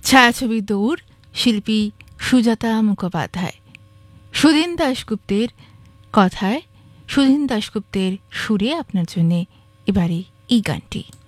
ছায়াছবি দৌড়, শিল্পী সুজাতা মুখোপাধ্যায়। সুধীন দাশগুপ্তের কথায়, সুধীন দাশগুপ্তের সুরে আপনার জন্য এবারে এই গানটি।